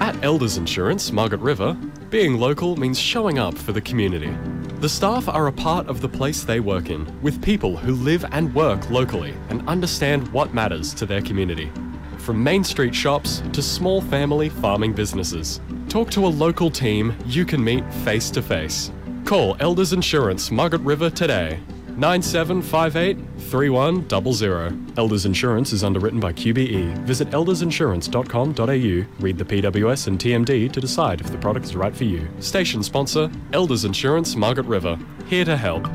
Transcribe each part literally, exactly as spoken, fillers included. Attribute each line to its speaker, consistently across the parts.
Speaker 1: At Elders Insurance, Margaret River, being local means showing up for the community. The staff are a part of the place they work in, with people who live and work locally and understand what matters to their community. From Main Street shops to small family farming businesses. Talk to a local team you can meet face to face. Call Elders Insurance, Margaret River today. nine seven five eight, three one zero zero. Elders Insurance is underwritten by Q B E. Visit elders insurance dot com dot a u, read the P W S and T M D to decide if the product is right for you. Station sponsor, Elders Insurance, Margaret River. Here to help.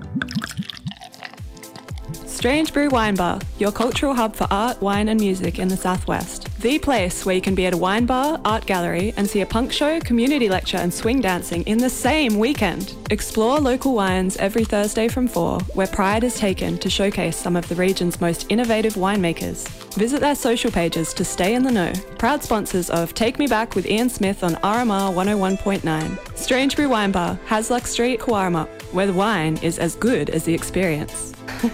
Speaker 2: Strange Brew Wine Bar, your cultural hub for art, wine and music in the southwest. The place where you can be at a wine bar, art gallery and see a punk show, community lecture and swing dancing in the same weekend. Explore local wines every Thursday from four, where pride is taken to showcase some of the region's most innovative winemakers. Visit their social pages to stay in the know. Proud sponsors of Take Me Back with Ian Smith on R M R one oh one point nine. Strange Brew Wine Bar, Hasluck Street, Cowarama, where the wine is as good as the experience.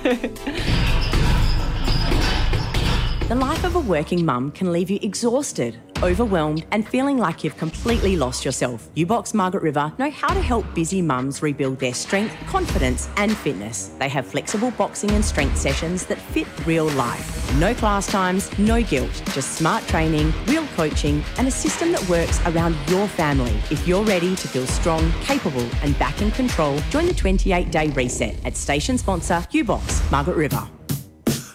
Speaker 3: The life of a working mum can leave you exhausted, overwhelmed and feeling like you've completely lost yourself. U-Box Margaret River know how to help busy mums rebuild their strength, confidence and fitness. They have flexible boxing and strength sessions that fit real life. No class times, no guilt, just smart training, real coaching and a system that works around your family. If you're ready to feel strong, capable and back in control, join the twenty-eight day reset at station sponsor U-Box Margaret River.